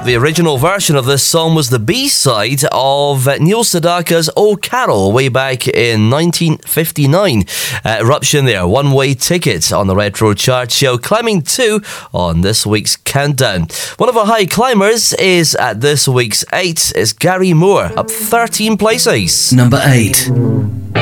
the original version of this song was the B-side of Neil Sedaka's Oh Carol way back in 1959. Eruption there, One-Way Ticket on the Retro Chart Show, climbing 2 on this week's countdown. One of our high climbers is at this week's 8. It's Gary Moore, up 13 places. Number 8.